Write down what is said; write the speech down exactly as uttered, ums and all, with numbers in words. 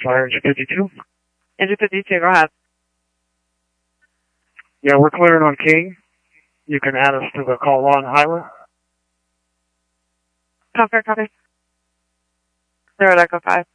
Fire engine fifty-two. Engine fifty-two, go ahead. Yeah, we're clearing on King. You can add us to the call on highway. Copy, copy. Zero Echo five.